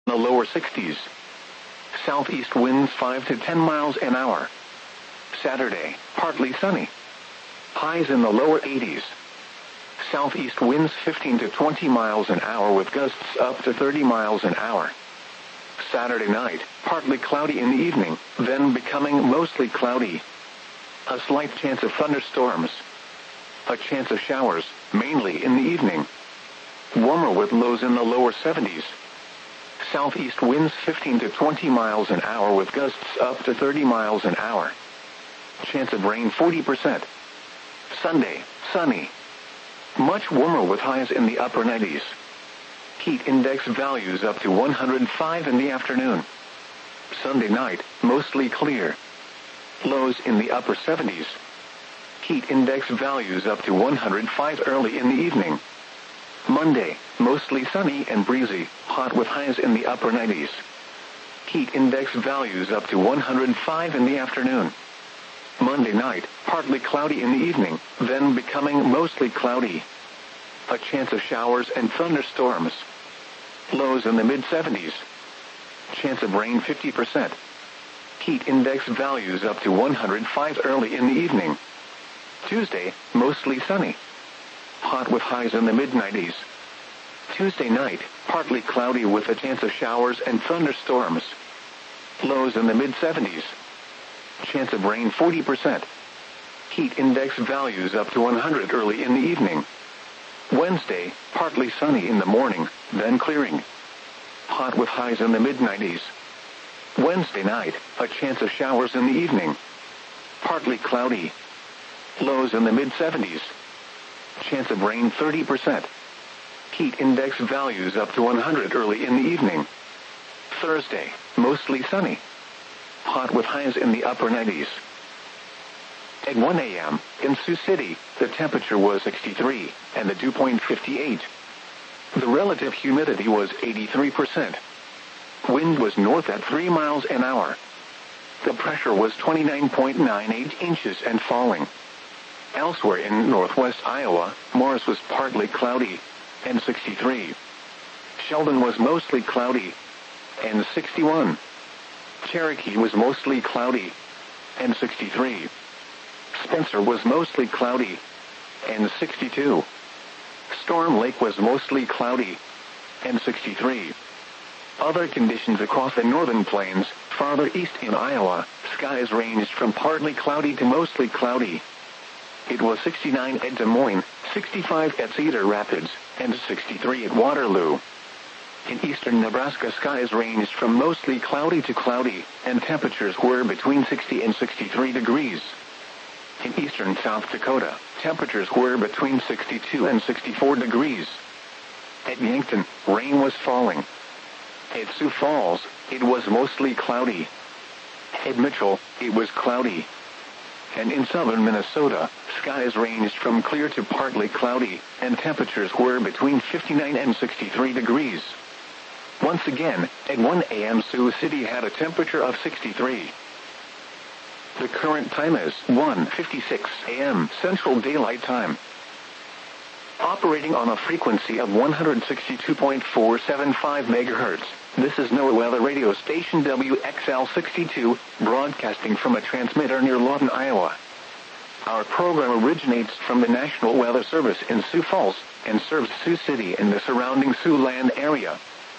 the lower 60s. Southeast winds 5 to 10 miles an hour. Saturday, partly sunny. Highs in the lower 80s. Southeast winds 15 to 20 miles an hour with gusts up to 30 miles an hour. Saturday night, partly cloudy in the evening, then becoming mostly cloudy. A slight chance of thunderstorms. A chance of showers, mainly in the evening. Warmer with lows in the lower 70s. Southeast winds 15 to 20 miles an hour with gusts up to 30 miles an hour. Chance of rain 40%. Sunday, sunny. Much warmer with highs in the upper 90s. Heat index values up to 105 in the afternoon. Sunday night, mostly clear. Lows in the upper 70s. Heat index values up to 105 early in the evening. Monday, mostly sunny and breezy, hot with highs in the upper 90s. Heat index values up to 105 in the afternoon. Monday night, partly cloudy in the evening, then becoming mostly cloudy. A chance of showers and thunderstorms. Lows in the mid-70s. Chance of rain 50%. Heat index values up to 105 early in the evening. Tuesday, mostly sunny. Hot with highs in the mid-90s. Tuesday night, partly cloudy with a chance of showers and thunderstorms. Lows in the mid-70s. Chance of rain 40%. Heat index values up to 100 early in the evening. Wednesday, partly sunny in the morning, then clearing. Hot with highs in the mid-90s. Wednesday night, a chance of showers in the evening. Partly cloudy. Lows in the mid-70s. Chance of rain 30%. Heat index values up to 100 early in the evening. Thursday, mostly sunny. Hot with highs in the upper 90s. At 1 a.m., in Sioux City, the temperature was 63, and the dew point 58. The relative humidity was 83%. Wind was north at 3 miles an hour. The pressure was 29.98 inches and falling. Elsewhere in northwest Iowa, Morris was partly cloudy, and 63. Sheldon was mostly cloudy, and 61. Cherokee was mostly cloudy, and 63. Spencer was mostly cloudy, and 62. Storm Lake was mostly cloudy, and 63. Other conditions across the northern plains, farther east in Iowa, skies ranged from partly cloudy to mostly cloudy. It was 69 at Des Moines, 65 at Cedar Rapids, and 63 at Waterloo. In eastern Nebraska, skies ranged from mostly cloudy to cloudy, and temperatures were between 60 and 63 degrees. In eastern South Dakota, temperatures were between 62 and 64 degrees. At Yankton, rain was falling. At Sioux Falls, it was mostly cloudy. At Mitchell, it was cloudy. And in southern Minnesota, skies ranged from clear to partly cloudy, and temperatures were between 59 and 63 degrees. Once again, at 1 a.m. Sioux City had a temperature of 63. The current time is 1:56 a.m. Central Daylight Time. Operating on a frequency of 162.475 MHz, this is NOAA Weather Radio Station WXL62, broadcasting from a transmitter near Lawton, Iowa. Our program originates from the National Weather Service in Sioux Falls, and serves Sioux City and the surrounding Siouxland area.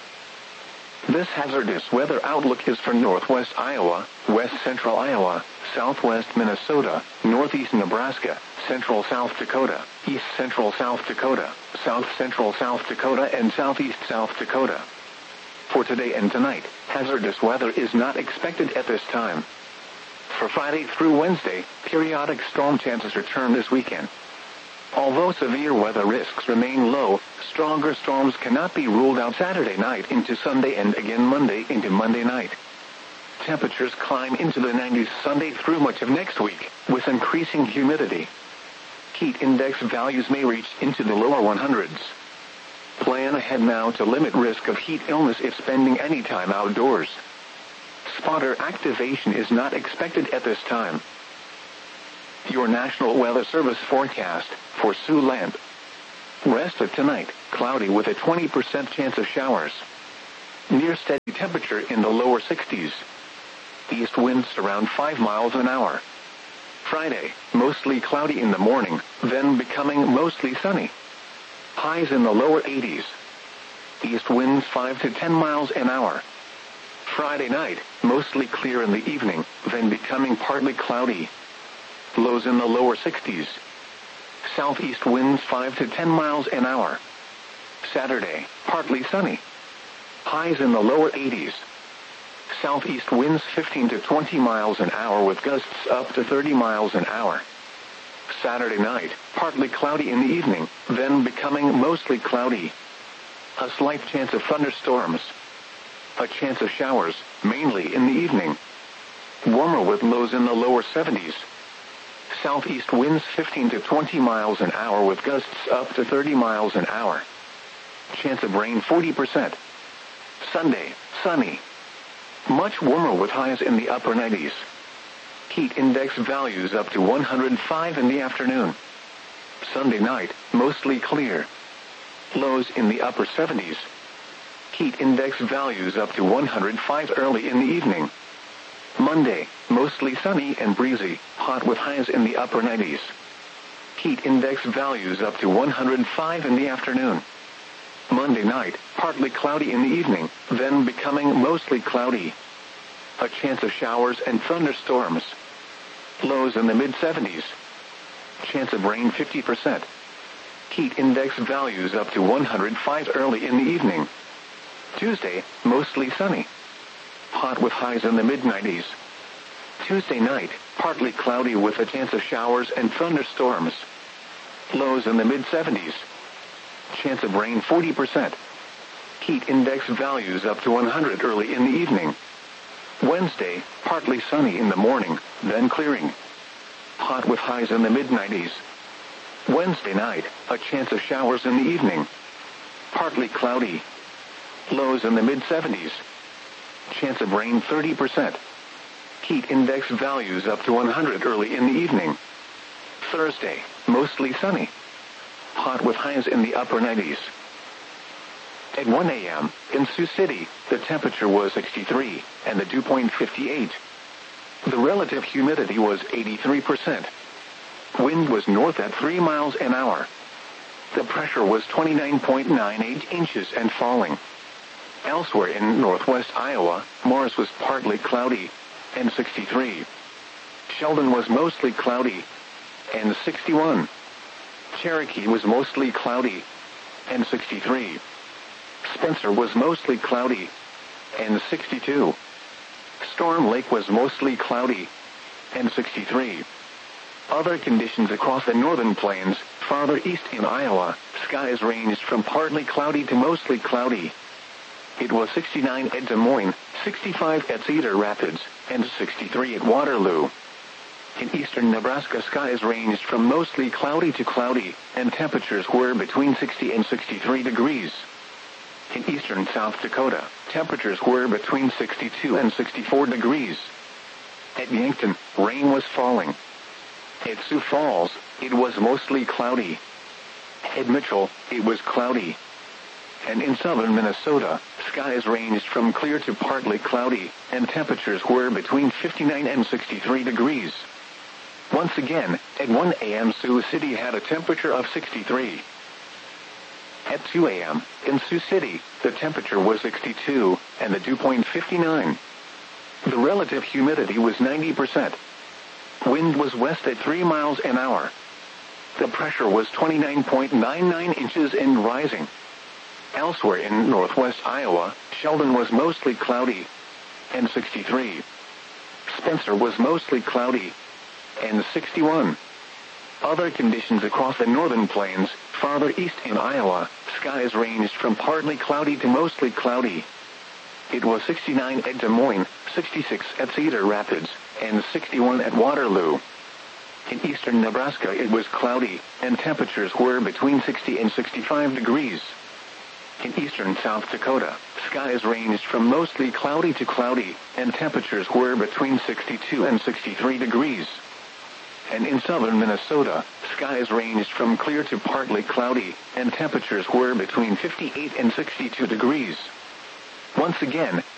This hazardous weather outlook is for northwest Iowa, west central Iowa, southwest Minnesota, northeast Nebraska, central South Dakota, east central South Dakota, south central South Dakota, and southeast South Dakota. For today and tonight, hazardous weather is not expected at this time. For Friday through Wednesday, periodic storm chances return this weekend. Although severe weather risks remain low, stronger storms cannot be ruled out Saturday night into Sunday and again Monday into Monday night. Temperatures climb into the 90s Sunday through much of next week, with increasing humidity. Heat index values may reach into the lower 100s. Plan ahead now to limit risk of heat illness if spending any time outdoors. Spotter activation is not expected at this time. Your National Weather Service forecast for Siouxland. Rest of tonight, cloudy with a 20% chance of showers. Near steady temperature in the lower 60s. East winds around 5 miles an hour. Friday, mostly cloudy in the morning, then becoming mostly sunny. Highs in the lower 80s. East winds 5 to 10 miles an hour. Friday night, mostly clear in the evening, then becoming partly cloudy. Lows in the lower 60s. Southeast winds 5 to 10 miles an hour. Saturday, partly sunny. Highs in the lower 80s. Southeast winds 15 to 20 miles an hour with gusts up to 30 miles an hour. Saturday night, partly cloudy in the evening, then becoming mostly cloudy. A slight chance of thunderstorms. A chance of showers, mainly in the evening. Warmer with lows in the lower 70s. Southeast winds 15 to 20 miles an hour with gusts up to 30 miles an hour. Chance of rain 40%. Sunday, sunny. Much warmer with highs in the upper 90s. Heat index values up to 105 in the afternoon. Sunday night, mostly clear. Lows in the upper 70s. Heat index values up to 105 early in the evening. Monday, mostly sunny and breezy, hot with highs in the upper 90s. Heat index values up to 105 in the afternoon. Monday night, partly cloudy in the evening, then becoming mostly cloudy. A chance of showers and thunderstorms. Lows in the mid-70s. Chance of rain 50%. Heat index values up to 105 early in the evening. Tuesday, mostly sunny. Hot with highs in the mid-90s. Tuesday night, partly cloudy with a chance of showers and thunderstorms. Lows in the mid-70s. Chance of rain 40%. Heat index values up to 100 early in the evening. Wednesday, partly sunny in the morning, then clearing. Hot with highs in the mid-90s. Wednesday night, a chance of showers in the evening. Partly cloudy. Lows in the mid-70s. Chance of rain 30%. Heat index values up to 100 early in the evening. Thursday, mostly sunny. Hot with highs in the upper 90s. At 1 a.m., in Sioux City, the temperature was 63, and the dew point 58. The relative humidity was 83%. Wind was north at 3 miles an hour. The pressure was 29.98 inches and falling. Elsewhere in northwest Iowa, Morris was partly cloudy, and 63. Sheldon was mostly cloudy, and 61. Cherokee was mostly cloudy, and 63. Spencer was mostly cloudy, and 62. Storm Lake was mostly cloudy, and 63. Other conditions across the northern plains, farther east in Iowa, skies ranged from partly cloudy to mostly cloudy. It was 69 at Des Moines, 65 at Cedar Rapids, and 63 at Waterloo. In eastern Nebraska, skies ranged from mostly cloudy to cloudy, and temperatures were between 60 and 63 degrees. In eastern South Dakota, temperatures were between 62 and 64 degrees. At Yankton, rain was falling. At Sioux Falls, it was mostly cloudy. At Mitchell, it was cloudy. And in southern Minnesota, skies ranged from clear to partly cloudy, and temperatures were between 59 and 63 degrees. Once again, at 1 a.m. Sioux City had a temperature of 63. At 2 a.m., in Sioux City, the temperature was 62, and the dew point 59. The relative humidity was 90%. Wind was west at 3 miles an hour. The pressure was 29.99 inches and rising. Elsewhere in northwest Iowa, Sheldon was mostly cloudy, and 63. Spencer was mostly cloudy, and 61. Other conditions across the northern plains, farther east in Iowa, skies ranged from partly cloudy to mostly cloudy. It was 69 at Des Moines, 66 at Cedar Rapids, and 61 at Waterloo. In eastern Nebraska it was cloudy, and temperatures were between 60 and 65 degrees. In eastern South Dakota, skies ranged from mostly cloudy to cloudy, and temperatures were between 62 and 63 degrees. And in southern Minnesota, skies ranged from clear to partly cloudy, and temperatures were between 58 and 62 degrees. Once again,